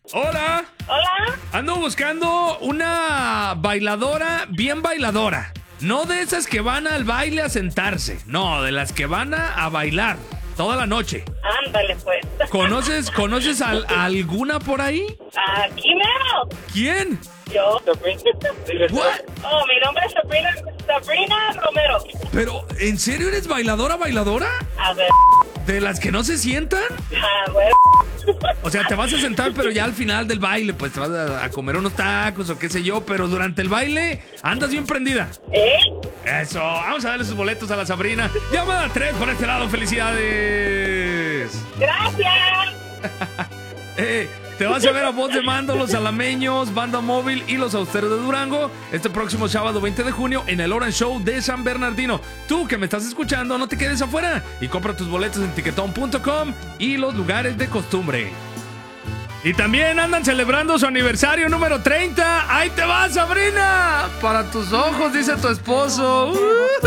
Hola. Hola. Ando buscando una bailadora bien bailadora. No de esas que van al baile a sentarse. No, de las que van a bailar toda la noche. Ándale, pues. ¿Conoces a alguna por ahí? Aquí mero. ¿Quién? Yo. What? Oh, mi nombre es Sabrina Romero. Pero, ¿en serio eres bailadora? A ver. ¿De las que no se sientan? A ver. O sea, te vas a sentar, pero ya al final del baile, pues te vas a comer unos tacos o qué sé yo, pero durante el baile andas bien prendida. Eso, vamos a darle sus boletos a la Sabrina. Llamada 3 por este lado, felicidades. Gracias. Te vas a ver a Voz de Mando, Los Alameños, Banda Móvil y Los Austeros de Durango este próximo sábado 20 de junio en el Orange Show de San Bernardino. Tú que me estás escuchando, no te quedes afuera y compra tus boletos en tiquetón.com y los lugares de costumbre. Y también andan celebrando su aniversario número 30. ¡Ahí te va, Sabrina! Para tus ojos, dice tu esposo.